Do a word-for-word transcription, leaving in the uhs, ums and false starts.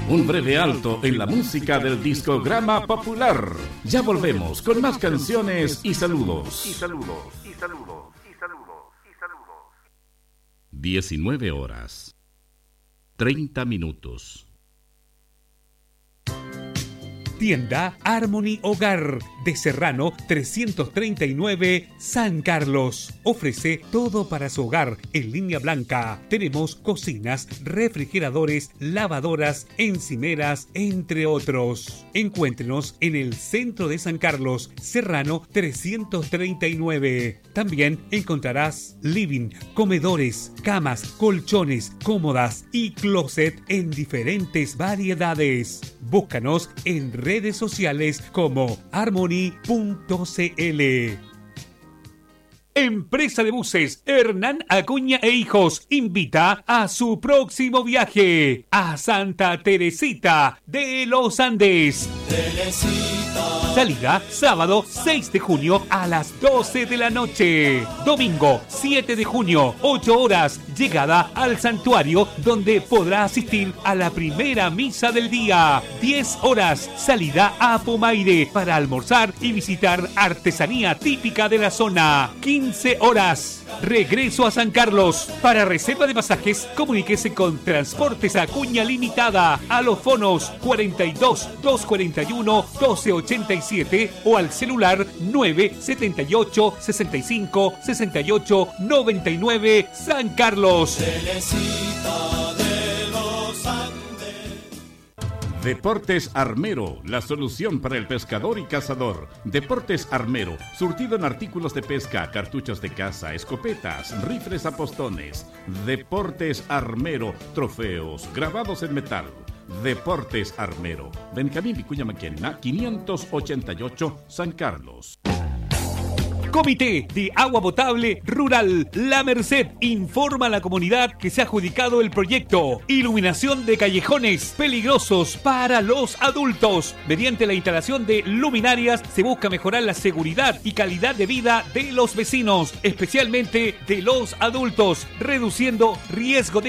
Un breve alto en la música del discograma popular. Ya volvemos con más canciones y saludos. Y saludos, y saludos, y saludos, y saludos. diecinueve horas. treinta minutos. Tienda Harmony Hogar de Serrano trescientos treinta y nueve, San Carlos. Ofrece todo para su hogar en línea blanca. Tenemos cocinas, refrigeradores, lavadoras, encimeras, entre otros. Encuéntrenos en el centro de San Carlos, Serrano trescientos treinta y nueve. También encontrarás living, comedores, camas, colchones, cómodas y closet en diferentes variedades. Búscanos en redes sociales como harmony punto c l. Empresa de buses Hernán Acuña e Hijos invita a su próximo viaje a Santa Teresita de los Andes. Teresita. Salida sábado seis de junio a las doce de la noche. Domingo siete de junio, ocho horas. Llegada al santuario donde podrá asistir a la primera misa del día. diez horas. Salida a Pomaire para almorzar y visitar artesanía típica de la zona. quince horas. Regreso a San Carlos. Para reserva de pasajes, comuníquese con Transportes Acuña Limitada a los fonos cuarenta y dos, doscientos cuarenta y uno, doce ochenta y siete o al celular nueve setenta y ocho, sesenta y cinco, sesenta y ocho, noventa y nueve. San Carlos. Teresita de los Andes. Deportes Armero, la solución para el pescador y cazador. Deportes Armero, surtido en artículos de pesca, cartuchos de caza, escopetas, rifles a postones. Deportes Armero, trofeos, grabados en metal. Deportes Armero, Benjamín Vicuña Maquena, quinientos ochenta y ocho, San Carlos. Comité de Agua Potable Rural La Merced informa a la comunidad que se ha adjudicado el proyecto Iluminación de callejones peligrosos para los adultos. Mediante la instalación de luminarias se busca mejorar la seguridad y calidad de vida de los vecinos, especialmente de los adultos, reduciendo riesgo de